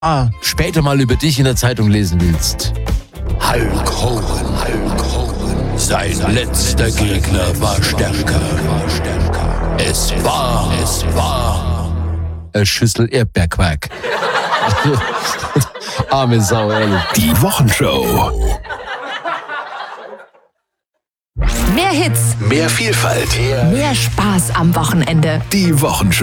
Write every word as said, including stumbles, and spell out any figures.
ah, später mal über dich in der Zeitung lesen willst. Hulk Hogan, Hulk Hogan. Sein letzter Gegner war stärker. Es war, es war eine Schüssel Erdbeerquark. Arme Sau, ehrlich. Die Wochenshow. Mehr Hits, Mehr Vielfalt. mehr Spaß am Wochenende. Die Wochenshow.